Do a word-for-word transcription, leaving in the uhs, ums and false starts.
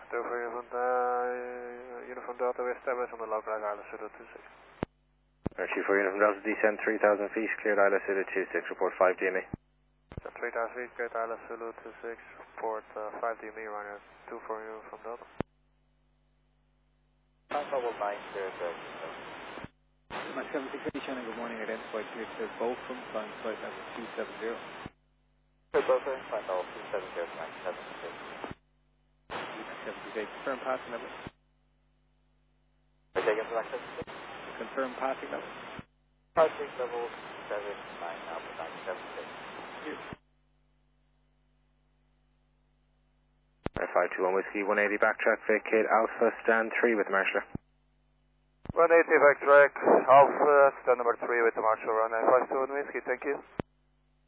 two for Uniform, uh, Uniform Delta, we established on the local Isla Zulu two six. Archie for Uniform Delta, descend three thousand feet, cleared Isla Zulu two six, report five D M E. So three thousand feet, cleared Isla Zulu two six, report uh, five D M E, runner two for Uniform Delta. Double nine zero zero. My seven six eight, Shannon, good morning, identified here to both from flying flight level two seven zero. Good both in flight level two seven zero nine seven six. seven six eight, confirm passing level. Are you taking for access? Confirm passing level. Passing level seven nine Alpha nine seven six. five two one Whiskey, one eighty backtrack, vacate Alpha, stand three with Marshall. one eighty backtrack, Alpha, stand number three with the Marshall, runway five two one Whiskey, thank you.